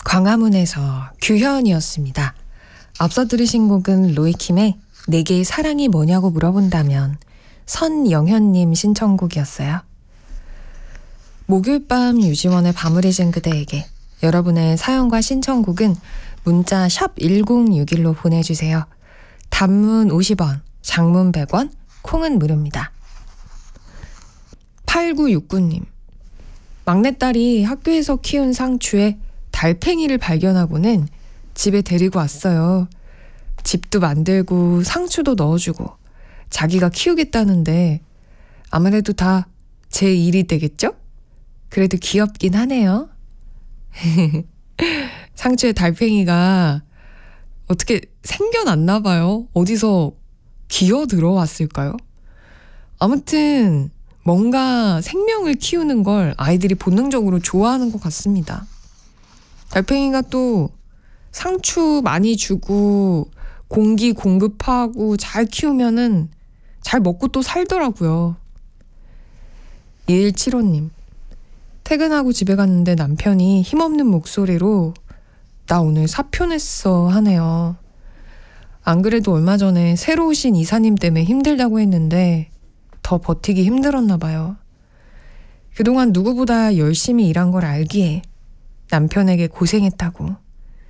광화문에서 규현이었습니다. 앞서 들으신 곡은 로이킴의 내게 사랑이 뭐냐고 물어본다면 선영현님 신청곡이었어요. 목요일 밤 유지원의 밤을 잊은 그대에게 여러분의 사연과 신청곡은 문자 샵 1061로 보내주세요. 단문 50원, 장문 100원, 콩은 무료입니다. 8969님, 막내딸이 학교에서 키운 상추에 달팽이를 발견하고는 집에 데리고 왔어요. 집도 만들고 상추도 넣어주고 자기가 키우겠다는데 아무래도 다 제 일이 되겠죠? 그래도 귀엽긴 하네요. 상추에 달팽이가 어떻게 생겨났나 봐요. 어디서 기어 들어왔을까요? 아무튼 뭔가 생명을 키우는 걸 아이들이 본능적으로 좋아하는 것 같습니다. 달팽이가 또 상추 많이 주고 공기 공급하고 잘 키우면은 잘 먹고 또 살더라고요. 2175님, 퇴근하고 집에 갔는데 남편이 힘없는 목소리로 나 오늘 사표 냈어 하네요. 안 그래도 얼마 전에 새로 오신 이사님 때문에 힘들다고 했는데 더 버티기 힘들었나 봐요. 그동안 누구보다 열심히 일한 걸 알기에 남편에게 고생했다고